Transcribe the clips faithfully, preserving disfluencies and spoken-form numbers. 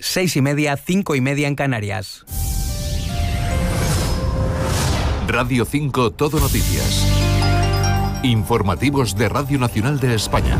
Seis y media, cinco y media en Canarias. Radio cinco Todo Noticias. Informativos de Radio Nacional de España.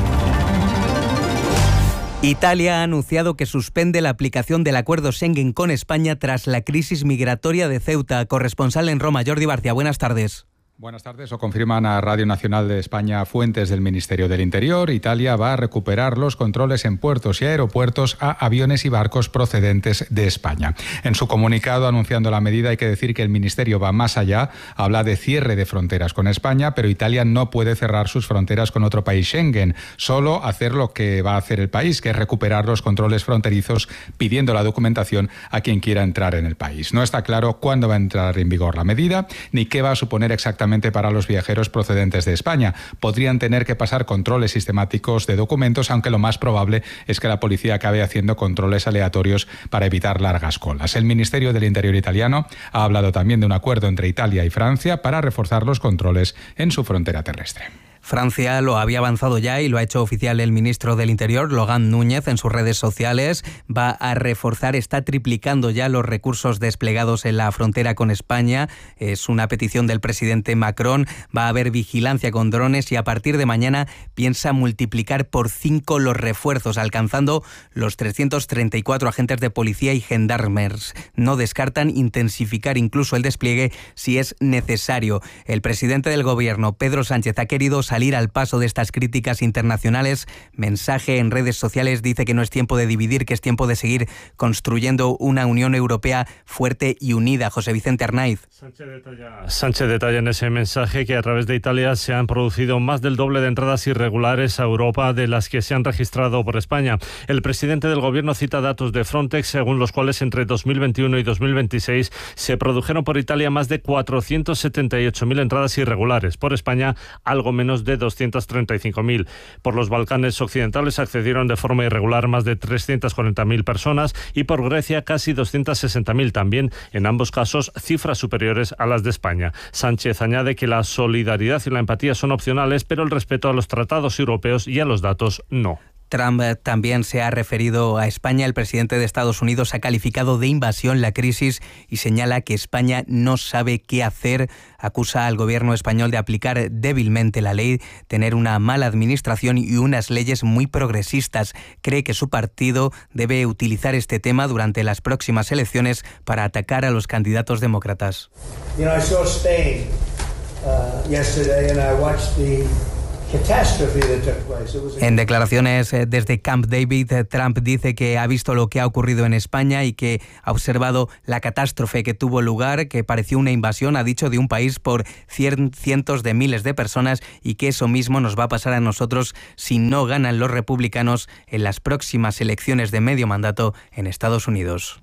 Italia ha anunciado que suspende la aplicación del acuerdo Schengen con España tras la crisis migratoria de Ceuta. Corresponsal en Roma, Jordi Barcia, buenas tardes. Buenas tardes. O confirman a Radio Nacional de España fuentes del Ministerio del Interior. Italia va a recuperar los controles en puertos y aeropuertos a aviones y barcos procedentes de España. En su comunicado anunciando la medida hay que decir que el Ministerio va más allá. Habla de cierre de fronteras con España, pero Italia no puede cerrar sus fronteras con otro país Schengen. Solo hacer lo que va a hacer el país, que es recuperar los controles fronterizos pidiendo la documentación a quien quiera entrar en el país. No está claro cuándo va a entrar en vigor la medida ni qué va a suponer exactamente para los viajeros procedentes de España. Podrían tener que pasar controles sistemáticos de documentos, aunque lo más probable es que la policía acabe haciendo controles aleatorios para evitar largas colas. El Ministerio del Interior italiano ha hablado también de un acuerdo entre Italia y Francia para reforzar los controles en su frontera terrestre. Francia lo había avanzado ya y lo ha hecho oficial el ministro del Interior, Laurent Núñez, en sus redes sociales. Va a reforzar, está triplicando ya los recursos desplegados en la frontera con España. Es una petición del presidente Macron. Va a haber vigilancia con drones y a partir de mañana piensa multiplicar por cinco los refuerzos, alcanzando los trescientos treinta y cuatro agentes de policía y gendarmes. No descartan intensificar incluso el despliegue si es necesario. El presidente del gobierno, Pedro Sánchez, ha querido salir al paso de estas críticas internacionales. Mensaje en redes sociales dice que no es tiempo de dividir, que es tiempo de seguir construyendo una Unión Europea fuerte y unida. José Vicente Arnaiz. Sánchez detalla, Sánchez detalla en ese mensaje que a través de Italia se han producido más del doble de entradas irregulares a Europa de las que se han registrado por España. El presidente del gobierno cita datos de Frontex según los cuales entre dos mil veintiuno y dos mil veintiséis se produjeron por Italia más de cuatrocientas setenta y ocho mil entradas irregulares. Por España, algo menos de doscientas treinta y cinco mil. Por los Balcanes occidentales accedieron de forma irregular más de trescientas cuarenta mil personas y por Grecia casi doscientas sesenta mil, también en ambos casos cifras superiores a las de España. Sánchez añade que la solidaridad y la empatía son opcionales, pero el respeto a los tratados europeos y a los datos no. Trump también se ha referido a España. El presidente de Estados Unidos ha calificado de invasión la crisis y señala que España no sabe qué hacer. Acusa al gobierno español de aplicar débilmente la ley, tener una mala administración y unas leyes muy progresistas. Cree que su partido debe utilizar este tema durante las próximas elecciones para atacar a los candidatos demócratas. You know, I saw Spain uh, yesterday and I watched the En declaraciones desde Camp David, Trump dice que ha visto lo que ha ocurrido en España y que ha observado la catástrofe que tuvo lugar, que pareció una invasión, ha dicho, de un país por cientos de miles de personas y que eso mismo nos va a pasar a nosotros si no ganan los republicanos en las próximas elecciones de medio mandato en Estados Unidos.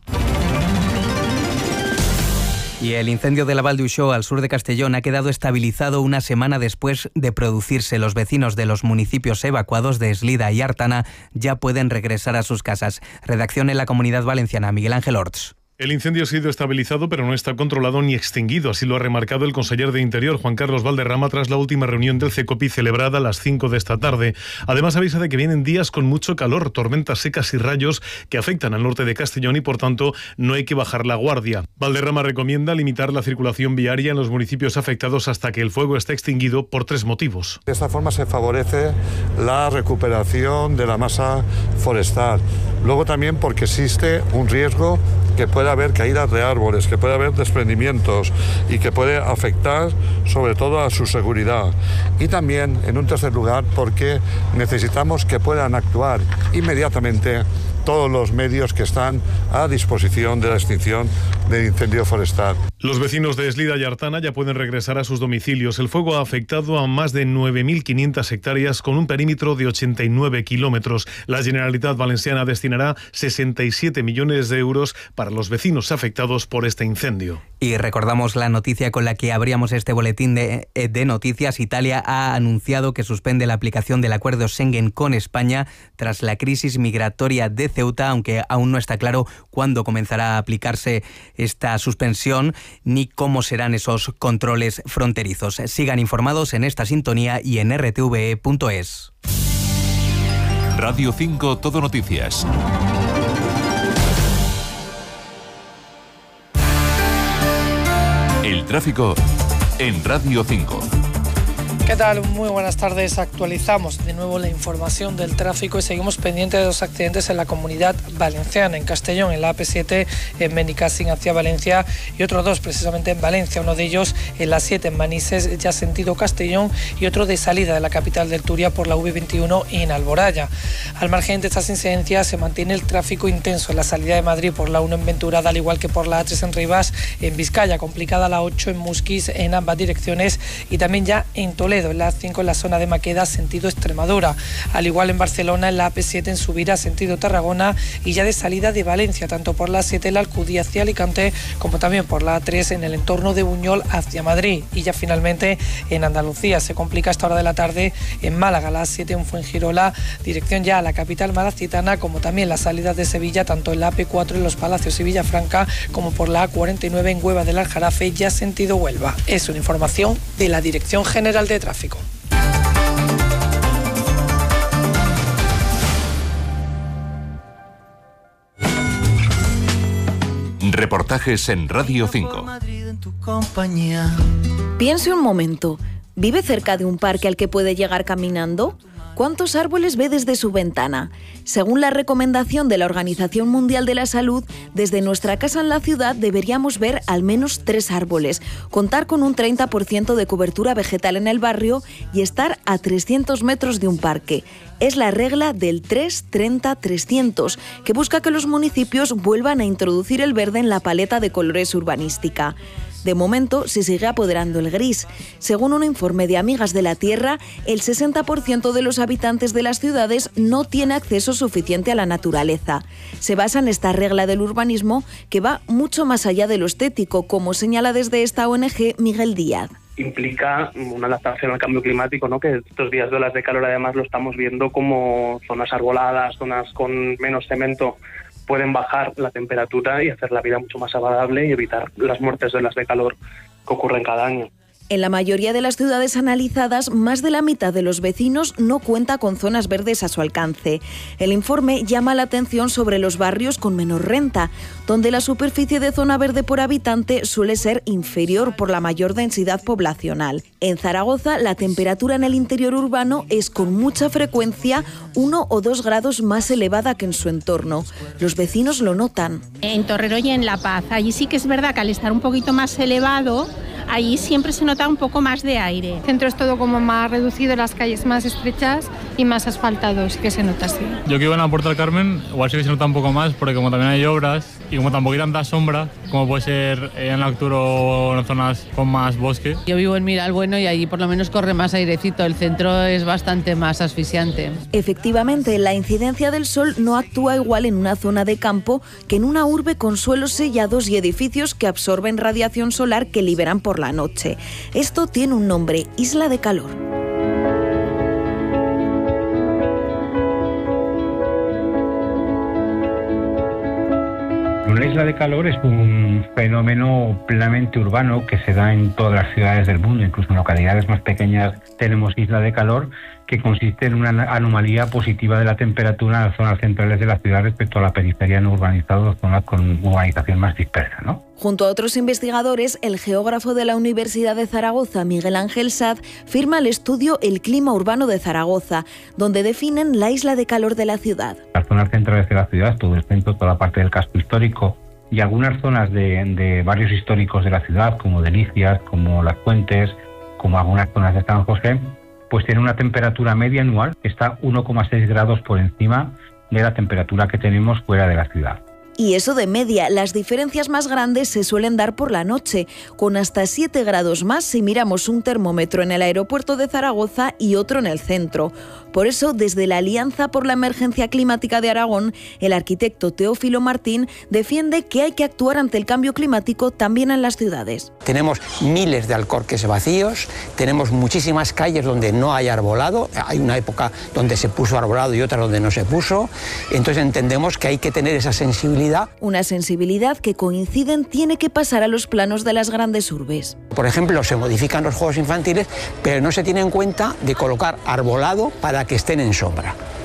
Y el incendio de la Vall d'Uixó, al sur de Castellón, ha quedado estabilizado una semana después de producirse. Los vecinos de los municipios evacuados de Eslida y Artana ya pueden regresar a sus casas. Redacción en la Comunidad Valenciana, Miguel Ángel Orts. El incendio ha sido estabilizado, pero no está controlado ni extinguido. Así lo ha remarcado el conseller de Interior, Juan Carlos Valderrama, tras la última reunión del CECOPI celebrada a las cinco de esta tarde. Además, avisa de que vienen días con mucho calor, tormentas secas y rayos que afectan al norte de Castellón y, por tanto, no hay que bajar la guardia. Valderrama recomienda limitar la circulación viaria en los municipios afectados hasta que el fuego esté extinguido por tres motivos. De esta forma se favorece la recuperación de la masa forestal. Luego también porque existe un riesgo que puede haber caídas de árboles, que puede haber desprendimientos y que puede afectar sobre todo a su seguridad. Y también, en un tercer lugar, porque necesitamos que puedan actuar inmediatamente todos los medios que están a disposición de la extinción del incendio forestal. Los vecinos de Eslida y Artana ya pueden regresar a sus domicilios. El fuego ha afectado a más de nueve mil quinientas hectáreas con un perímetro de ochenta y nueve kilómetros. La Generalitat Valenciana destinará sesenta y siete millones de euros para los vecinos afectados por este incendio. Y recordamos la noticia con la que abríamos este boletín de, de noticias. Italia ha anunciado que suspende la aplicación del acuerdo Schengen con España tras la crisis migratoria de Ceuta, aunque aún no está claro cuándo comenzará a aplicarse esta suspensión ni cómo serán esos controles fronterizos. Sigan informados en esta sintonía y en r t v e punto es. Radio cinco Todo Noticias. tráfico en Radio cinco. ¿Qué tal? Muy buenas tardes. Actualizamos de nuevo la información del tráfico y seguimos pendientes de dos accidentes en la Comunidad Valenciana, en Castellón, en la A P siete, en Benicàssim hacia Valencia, y otros dos precisamente en Valencia, uno de ellos en la siete en Manises, ya sentido Castellón, y otro de salida de la capital del Turia por la V veintiuno en Alboraya. Al margen de estas incidencias se mantiene el tráfico intenso en la salida de Madrid por la uno en Venturada, al igual que por la A tres en Rivas, en Vizcaya, complicada la ocho en Musquis en ambas direcciones, y también ya en Toledo, en la A cinco en la zona de Maqueda, sentido Extremadura. Al igual en Barcelona, en la A P siete en Subira, sentido Tarragona, y ya de salida de Valencia, tanto por la A siete en la Alcudí hacia Alicante, como también por la A tres en el entorno de Buñol hacia Madrid. Y ya finalmente en Andalucía se complica a esta hora de la tarde en Málaga, la A siete en Fuengirola, dirección ya a la capital malacitana, como también las salidas de Sevilla, tanto en la A P cuatro en Los Palacios y Villafranca, como por la A cuarenta y nueve en Hueva del Aljarafe, ya sentido Huelva. Es una información de la Dirección General de Tráfico. Reportajes en Radio cinco. Piense un momento. ¿Vive cerca de un parque al que puede llegar caminando? ¿Cuántos árboles ve desde su ventana? Según la recomendación de la Organización Mundial de la Salud, desde nuestra casa en la ciudad deberíamos ver al menos tres árboles, contar con un treinta por ciento de cobertura vegetal en el barrio y estar a trescientos metros de un parque. Es la regla del tres treinta trescientos, que busca que los municipios vuelvan a introducir el verde en la paleta de colores urbanística. De momento se sigue apoderando el gris. Según un informe de Amigas de la Tierra, el sesenta por ciento de los habitantes de las ciudades no tiene acceso suficiente a la naturaleza. Se basa en esta regla del urbanismo que va mucho más allá de lo estético, como señala desde esta O N G Miguel Díaz. Implica una adaptación al cambio climático, ¿no? Que estos días de olas de calor además lo estamos viendo como zonas arboladas, zonas con menos cemento, pueden bajar la temperatura y hacer la vida mucho más agradable y evitar las muertes de olas de calor que ocurren cada año. En la mayoría de las ciudades analizadas, más de la mitad de los vecinos no cuenta con zonas verdes a su alcance. El informe llama la atención sobre los barrios con menor renta, donde la superficie de zona verde por habitante suele ser inferior por la mayor densidad poblacional. En Zaragoza, la temperatura en el interior urbano es con mucha frecuencia uno o dos grados más elevada que en su entorno. Los vecinos lo notan. En Torrero y en La Paz, allí sí que es verdad que al estar un poquito más elevado, allí siempre se nota un poco más de aire. El centro es todo como más reducido, las calles más estrechas y más asfaltados, que se nota así. Yo que vivo en la Puerta del Carmen, igual sí que se nota un poco más, porque como también hay obras y como tampoco hay tanta sombra, como puede ser en Arturo o en zonas con más bosque. Yo vivo en Miralbueno y allí por lo menos corre más airecito, el centro es bastante más asfixiante. Efectivamente, la incidencia del sol no actúa igual en una zona de campo que en una urbe con suelos sellados y edificios que absorben radiación solar que liberan por la noche. Esto tiene un nombre, isla de calor. Una isla de calor es un fenómeno plenamente urbano que se da en todas las ciudades del mundo, incluso en localidades más pequeñas tenemos isla de calor, que consiste en una anomalía positiva de la temperatura en las zonas centrales de la ciudad respecto a la periferia no urbanizada o zonas con urbanización más dispersa, ¿no? Junto a otros investigadores, el geógrafo de la Universidad de Zaragoza, Miguel Ángel Saz, firma el estudio El clima urbano de Zaragoza, donde definen la isla de calor de la ciudad. Las zonas centrales de la ciudad, todo el centro, toda la parte del casco histórico y algunas zonas de, de barrios históricos de la ciudad, como Delicias, como Las Fuentes, como algunas zonas de San José, pues tiene una temperatura media anual que está uno coma seis grados por encima de la temperatura que tenemos fuera de la ciudad. Y eso de media, las diferencias más grandes se suelen dar por la noche, con hasta siete grados más si miramos un termómetro en el aeropuerto de Zaragoza y otro en el centro. Por eso, desde la Alianza por la Emergencia Climática de Aragón, el arquitecto Teófilo Martín defiende que hay que actuar ante el cambio climático también en las ciudades. Tenemos miles de alcorques vacíos, tenemos muchísimas calles donde no hay arbolado, hay una época donde se puso arbolado y otra donde no se puso, entonces entendemos que hay que tener esa sensibilidad. Una sensibilidad que, coinciden, tiene que pasar a los planos de las grandes urbes. Por ejemplo, se modifican los juegos infantiles, pero no se tiene en cuenta de colocar arbolado para que estén en sombra.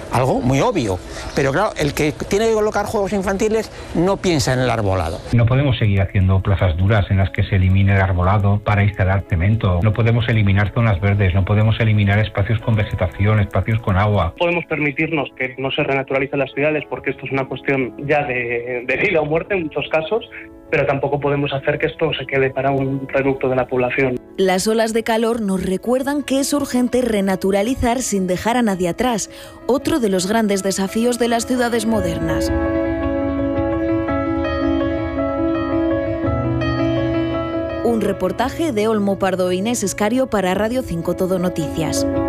algo muy obvio. Pero claro, el que tiene que colocar juegos infantiles no piensa en el arbolado. No podemos seguir haciendo plazas duras en las que se elimine el arbolado para instalar cemento. No podemos eliminar zonas verdes, no podemos eliminar espacios con vegetación, espacios con agua. Podemos permitirnos que no se renaturalicen las ciudades porque esto es una cuestión ya de, de vida o muerte en muchos casos, pero tampoco podemos hacer que esto se quede para un reducto de la población. Las olas de calor nos recuerdan que es urgente renaturalizar sin dejar a nadie atrás, otro de los grandes desafíos de las ciudades modernas. Un reportaje de Olmo Pardo e Inés Escario para Radio cinco Todo Noticias.